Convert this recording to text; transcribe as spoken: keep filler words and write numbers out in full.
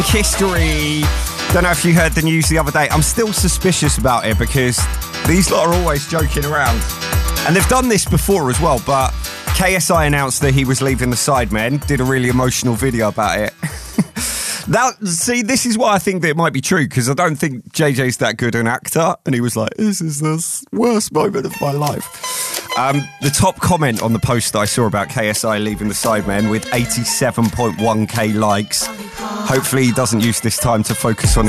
History. Don't know if you heard the news the other day. I'm still suspicious about it because these lot are always joking around. And they've done this before as well, but K S I announced that he was leaving the Sidemen, did a really emotional video about it. Now, see, this is why I think that it might be true, because I don't think J J's that good an actor. And he was like, this is the worst moment of my life. Um, the top comment on the post that I saw about K S I leaving the Sidemen with eighty-seven point one k likes. Hopefully he doesn't use this time to focus on his